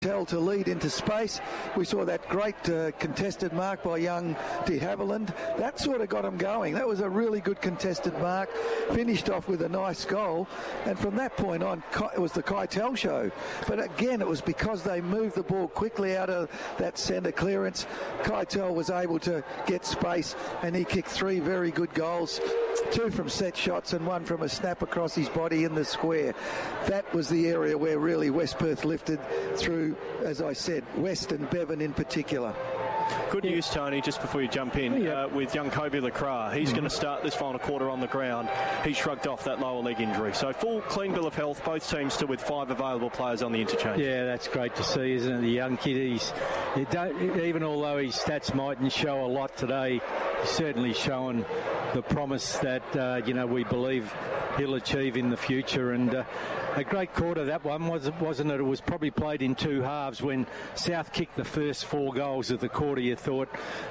to lead into space. We saw that great contested mark by young de Havilland. That sort of got him going. That was a really good contested mark. Finished off with a nice goal. And from that point on, it was the Keitel show. But again, it was because they moved the ball quickly out of that centre clearance. Keitel was able to get space, and he kicked 3 very good goals. 2 from set shots and 1 from a snap across his body in the square. That was the area where really West Perth lifted through, as I said, West and Bevan in particular. Good news, Tony, just before you jump in, with young Kobe Lacroix. He's going to start this final quarter on the ground. He shrugged off that lower leg injury. So full, clean bill of health, both teams still with 5 available players on the interchange. Yeah, that's great to see, isn't it? The young kid, even although his stats mightn't show a lot today, he's certainly showing the promise that, we believe he'll achieve in the future. And a great quarter that one, wasn't it? It was probably played in 2 halves. When South kicked the first 4 goals of the quarter, you thought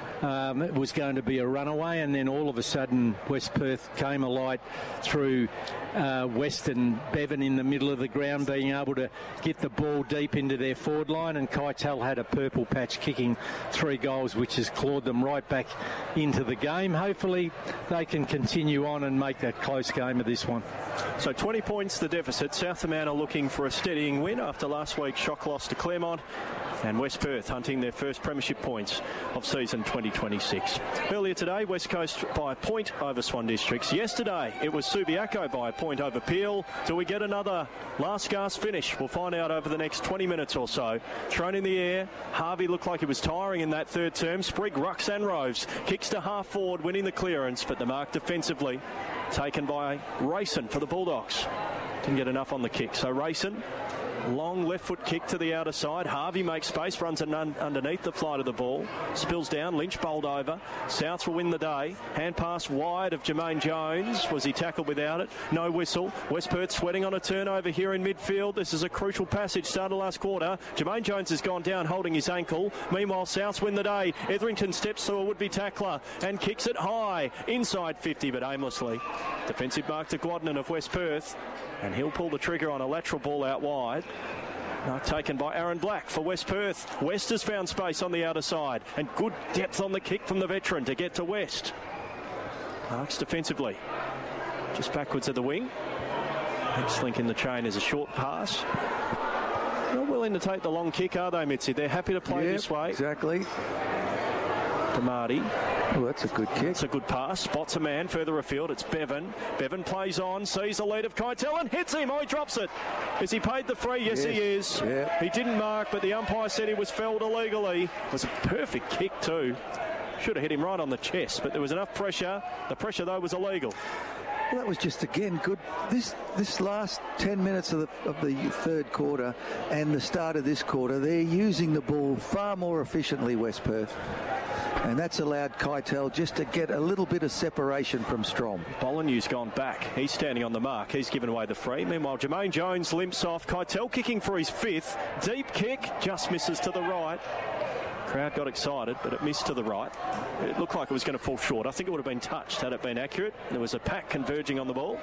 it was going to be a runaway, and then all of a sudden West Perth came alight through West and Bevan in the middle of the ground, being able to get the ball deep into their forward line, and Keitel had a purple patch, kicking 3 goals, which has clawed them right back into the game. Hopefully they can continue on and make a close game of this one. So 20 points the deficit. South Amman are looking for a steadying win after last week's shock loss to Claremont, and West Perth hunting their first premiership points of season 2026. Earlier today, West Coast by a point over Swan Districts. Yesterday, it was Subiaco by a point over Peel. Do we get another last gasp finish? We'll find out over the next 20 minutes or so. Thrown in the air, Harvey looked like he was tiring in that third term. Sprigg rucks and roves, kicks to half forward, winning the clearance, but the mark defensively taken by Rayson for the Bulldogs. Didn't get enough on the kick. So Rayson, long left foot kick to the outer side. Harvey makes space, runs underneath the flight of the ball. Spills down, Lynch bowled over. Souths will win the day. Hand pass wide of Jermaine Jones. Was he tackled without it? No whistle. West Perth sweating on a turnover here in midfield. This is a crucial passage. Started last quarter. Jermaine Jones has gone down holding his ankle. Meanwhile, Souths win the day. Etherington steps to a would-be tackler and kicks it high. Inside 50, but aimlessly. Defensive mark to Guadnan of West Perth. And he'll pull the trigger on a lateral ball out wide. Mark taken by Aaron Black for West Perth. West has found space on the outer side. And good depth on the kick from the veteran to get to West. Marks defensively. Just backwards of the wing. Next link in the chain is a short pass. Not willing to take the long kick, are they, Mitzi? They're happy to play this way. Exactly. Marty. Oh, that's a good kick. It's a good pass. Spots a man further afield. It's Bevan. Bevan plays on, sees the lead of Keitel and hits him. Oh, he drops it. Is he paid the free? Yes, he is. Yeah. He didn't mark, but the umpire said he was felled illegally. It was a perfect kick too. Should have hit him right on the chest, but there was enough pressure. The pressure, though, was illegal. Well, that was just, again, good. This last 10 minutes of the third quarter and the start of this quarter, they're using the ball far more efficiently, West Perth. And that's allowed Keitel just to get a little bit of separation from Strom. Bolineu's gone back. He's standing on the mark. He's given away the free. Meanwhile, Jermaine Jones limps off. Keitel kicking for his 5th. Deep kick. Just misses to the right. Crowd got excited, but it missed to the right. It looked like it was going to fall short. I think it would have been touched had it been accurate. There was a pack converging on the ball.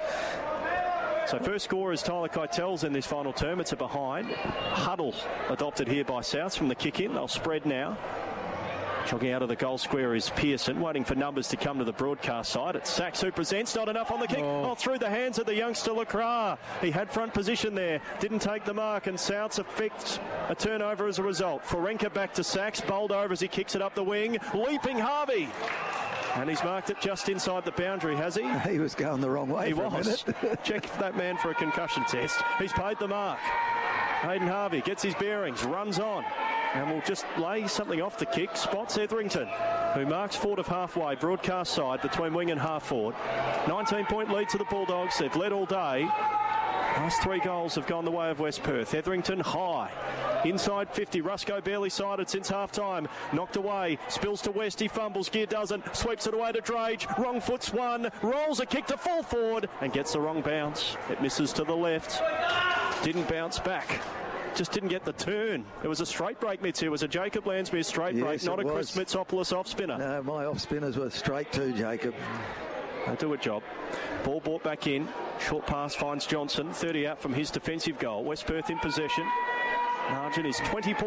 So first score is Tyler Keitel's in this final term. It's a behind. Huddle adopted here by South from the kick in. They'll spread now. Jogging out of the goal square is Pearson, waiting for numbers to come to the broadcast side. It's Sachs who presents, not enough on the kick. Oh, through the hands of the youngster Lacroix. He had front position there, didn't take the mark, and Souths affects a turnover as a result. Ferenka back to Sachs, bowled over as he kicks it up the wing. Leaping Harvey. And he's marked it just inside the boundary, has he? He was going the wrong way. He was. Check that man for a concussion test. He's paid the mark. Hayden Harvey gets his bearings, runs on. And will just lay something off the kick. Spots Etherington, who marks forward of halfway, broadcast side between wing and half forward. 19-point lead to the Bulldogs. They've led all day. Last 3 goals have gone the way of West Perth. Etherington high. Inside 50. Rusco barely sided since half-time. Knocked away. Spills to West. He fumbles. Gear doesn't. Sweeps it away to Drage. Wrong foot's one. Rolls a kick to full forward and gets the wrong bounce. It misses to the left. Didn't bounce back. Just didn't get the turn. It was a straight break, Mitzi. It was a Jacob Lansmere straight break, not a Chris Mitsopoulos off spinner. No, my off spinners were straight too, Jacob. They'll do a job. Ball brought back in. Short pass finds Johnson. 30 out from his defensive goal. West Perth in possession. Margin is 20 points.